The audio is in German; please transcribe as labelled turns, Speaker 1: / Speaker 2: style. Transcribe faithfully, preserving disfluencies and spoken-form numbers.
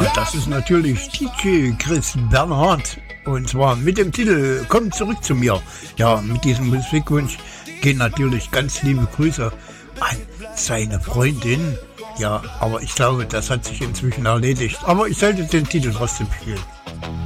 Speaker 1: Das ist natürlich D J Chris Bernhard und zwar mit dem Titel Komm zurück zu mir. Ja, mit diesem Musikwunsch gehen natürlich ganz liebe Grüße an seine Freundin. Ja, aber ich glaube, das hat sich inzwischen erledigt. Aber ich sollte den Titel trotzdem spielen.